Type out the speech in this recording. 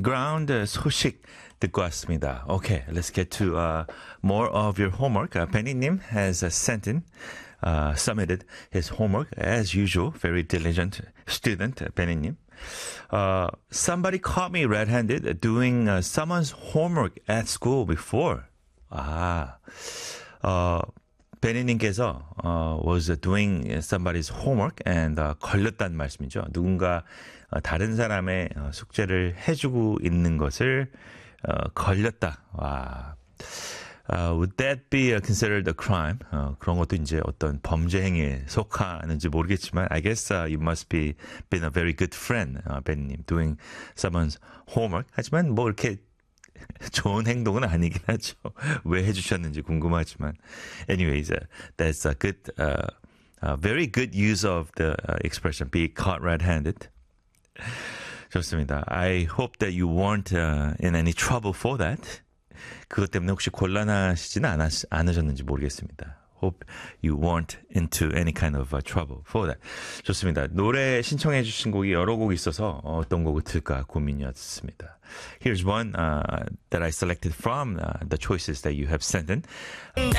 ground 소식 듣고 왔습니다. Okay, let's get to more of your homework. Benny님 has submitted his homework as usual. Very diligent student, Benny님. Somebody caught me red-handed doing someone's homework at school before. 베니님께서 was doing somebody's homework and 걸렸다는 말씀이죠. 누군가 다른 사람의 숙제를 해주고 있는 것을 걸렸다. Would that be considered a crime? 그런 것도 이제 어떤 범죄 행위에 속하는지 모르겠지만 I guess you must be been a very good friend, 베니님, doing someone's homework. 하지만 뭐 이렇게 좋은 행동은 아니긴 하죠. 왜 해주셨는지 궁금하지만. Anyways, that's a good, very good use of the expression, be caught red-handed. 좋습니다. I hope that you weren't in any trouble for that. 그것 때문에 혹시 곤란하시지는 않으셨는지 모르겠습니다. Hope you weren't into any kind of trouble for that. 좋습니다. 노래 신청해 주신 곡이 여러 곡 있어서 어떤 곡을 들까 고민이었습니다. Here's one that I selected from the choices that you have sent in.